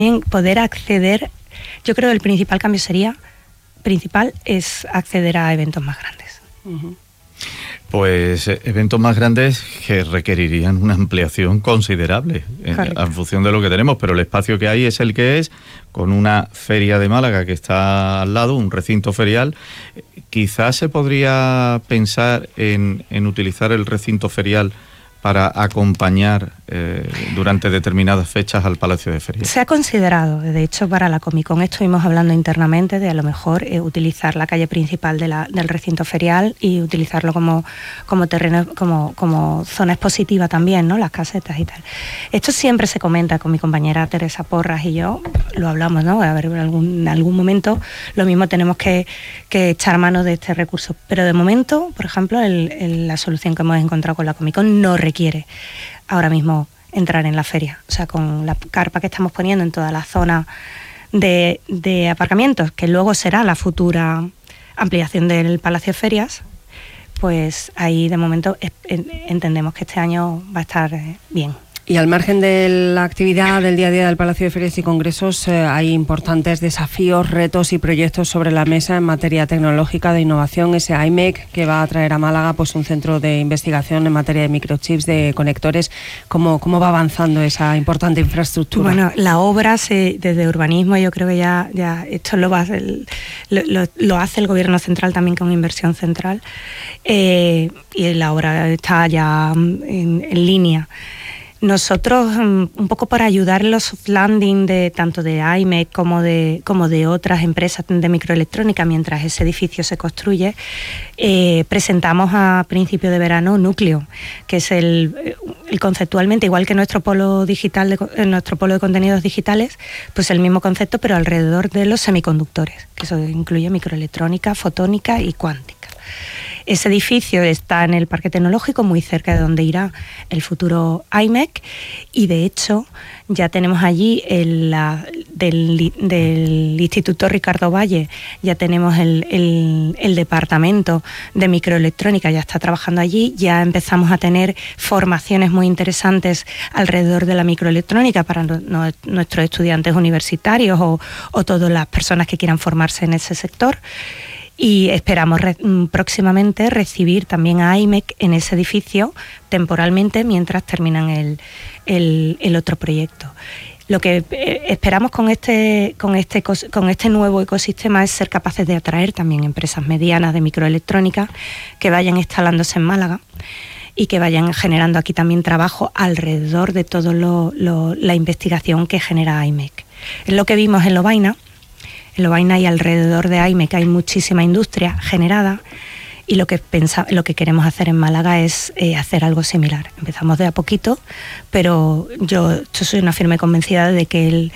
poder acceder, yo creo que el principal cambio es acceder a eventos más grandes. Uh-huh. Pues eventos más grandes que requerirían una ampliación considerable en función de lo que tenemos, pero el espacio que hay es el que es, con una feria de Málaga que está al lado, un recinto ferial. Quizás se podría pensar en utilizar el recinto ferial para acompañar durante determinadas fechas al Palacio de Ferias. Se ha considerado, de hecho, para la Comic Con estuvimos hablando internamente de a lo mejor utilizar la calle principal del recinto ferial y utilizarlo como terreno, como zona expositiva también, ¿no? Las casetas y tal. Esto siempre se comenta con mi compañera Teresa Porras y yo, lo hablamos, ¿no? A ver, en algún momento lo mismo tenemos que echar mano de este recurso. Pero de momento, por ejemplo, la solución que hemos encontrado con la Comic Con no requiere ahora mismo entrar en la feria. O sea, con la carpa que estamos poniendo en toda la zona de aparcamientos, que luego será la futura ampliación del Palacio de Ferias, pues ahí de momento entendemos que este año va a estar bien. Y al margen de la actividad del día a día del Palacio de Ferias y Congresos, hay importantes desafíos, retos y proyectos sobre la mesa en materia tecnológica de innovación. Ese IMEC que va a traer a Málaga pues un centro de investigación en materia de microchips, de conectores. ¿Cómo va avanzando esa importante infraestructura? Bueno, la obra desde urbanismo, yo creo que ya esto lo hace el Gobierno central también con inversión central, y la obra está ya en línea. Nosotros, un poco para ayudar en los soft landing tanto de IMEC como de otras empresas de microelectrónica mientras ese edificio se construye, presentamos a principio de verano Núcleo, que es el conceptualmente, igual que nuestro polo digital, nuestro polo de contenidos digitales, pues el mismo concepto, pero alrededor de los semiconductores, que eso incluye microelectrónica, fotónica y cuántica. Ese edificio está en el Parque Tecnológico, muy cerca de donde irá el futuro IMEC, y de hecho ya tenemos allí del Instituto Ricardo Valle, ya tenemos el departamento de microelectrónica, ya está trabajando allí, ya empezamos a tener formaciones muy interesantes alrededor de la microelectrónica para nuestros estudiantes universitarios o todas las personas que quieran formarse en ese sector. Y esperamos próximamente recibir también a IMEC en ese edificio temporalmente mientras terminan el otro proyecto. Lo que esperamos con este nuevo ecosistema es ser capaces de atraer también empresas medianas de microelectrónica que vayan instalándose en Málaga y que vayan generando aquí también trabajo alrededor de toda la investigación que genera IMEC. Es lo que vimos en Lovaina. En Lovaina y alrededor de IMEC hay muchísima industria generada y lo que queremos hacer en Málaga es hacer algo similar. Empezamos de a poquito, pero yo soy una firme convencida de que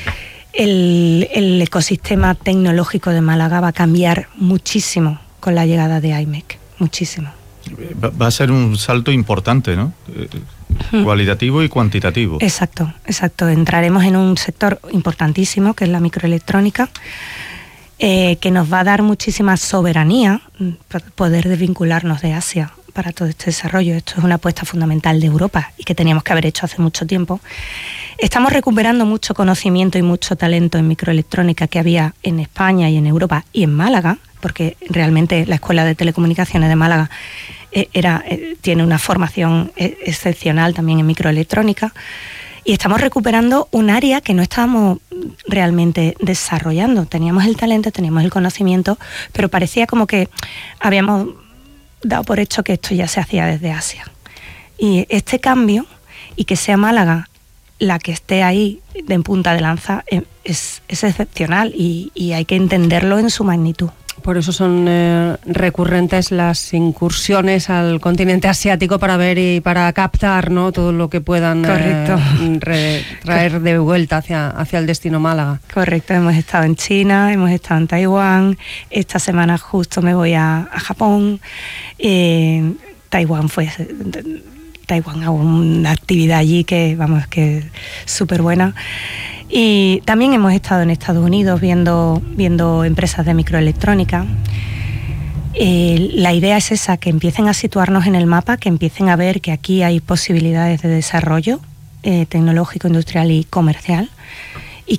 el ecosistema tecnológico de Málaga va a cambiar muchísimo con la llegada de IMEC, muchísimo. Va a ser un salto importante, ¿no? Cualitativo y cuantitativo. Exacto. Entraremos en un sector importantísimo que es la microelectrónica, que nos va a dar muchísima soberanía, poder desvincularnos de Asia para todo este desarrollo. Esto es una apuesta fundamental de Europa y que teníamos que haber hecho hace mucho tiempo. Estamos recuperando mucho conocimiento y mucho talento en microelectrónica que había en España y en Europa y en Málaga, porque realmente la Escuela de Telecomunicaciones de Málaga tiene una formación excepcional también en microelectrónica, y estamos recuperando un área que no estábamos realmente desarrollando. Teníamos el talento, teníamos el conocimiento, pero parecía como que habíamos dado por hecho que esto ya se hacía desde Asia. Y este cambio, y que sea Málaga la que esté ahí en punta de lanza, es excepcional y hay que entenderlo en su magnitud. Por eso son recurrentes las incursiones al continente asiático para ver y para captar, ¿no?, todo lo que puedan traer de vuelta hacia el destino Málaga. Correcto, hemos estado en China, hemos estado en Taiwán, esta semana justo me voy a Japón. Taiwán hago una actividad allí que es súper buena. Y también hemos estado en Estados Unidos viendo empresas de microelectrónica. La idea es esa, que empiecen a situarnos en el mapa, que empiecen a ver que aquí hay posibilidades de desarrollo tecnológico, industrial y comercial,